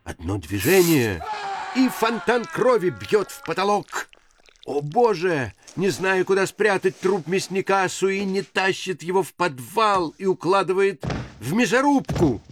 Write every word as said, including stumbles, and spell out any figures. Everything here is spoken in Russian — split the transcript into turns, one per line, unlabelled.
Одно движение, и фонтан крови бьет в потолок. О, Боже! Не зная, куда спрятать труп мясника, Суини тащит его в подвал и укладывает в мясорубку.